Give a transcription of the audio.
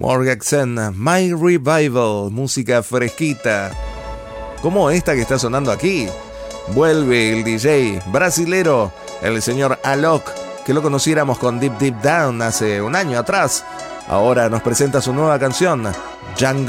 Morgenstern, My Revival, música fresquita, como esta que está sonando aquí. Vuelve el DJ brasilero, el señor Alok, que lo conociéramos con Deep Deep Down hace un año atrás. Ahora nos presenta su nueva canción, Django.